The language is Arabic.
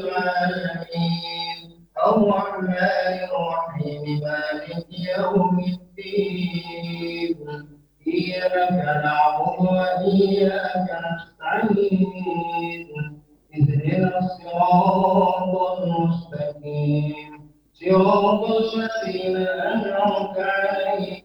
العالمين الرحمن الرحيم مالك يوم الدين إياك نعبد وإياك نستعين اهدنا الصراط المستقيم صراط الذين أنعمت عليهم